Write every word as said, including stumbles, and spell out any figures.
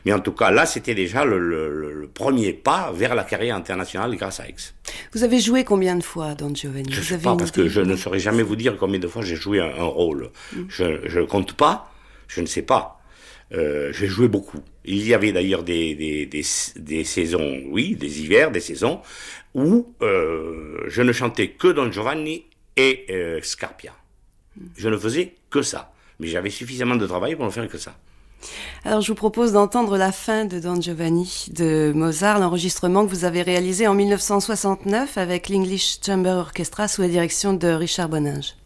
Mais en tout cas, là, c'était déjà le, le, le premier pas vers la carrière internationale grâce à Aix. Vous avez joué combien de fois Don Giovanni? Je ne vous sais avez pas, une parce idée? que je ne saurais jamais vous dire combien de fois j'ai joué un, un rôle. Mm. Je ne compte pas, je ne sais pas. Euh, j'ai joué beaucoup. Il y avait d'ailleurs des, des, des, des saisons, oui, des hivers, des saisons, où euh, je ne chantais que Don Giovanni et euh, Scarpia. Je ne faisais que ça. Mais j'avais suffisamment de travail pour ne faire que ça. Alors je vous propose d'entendre la fin de Don Giovanni de Mozart, l'enregistrement que vous avez réalisé en mille neuf cent soixante-neuf avec l'English Chamber Orchestra sous la direction de Richard Boninge.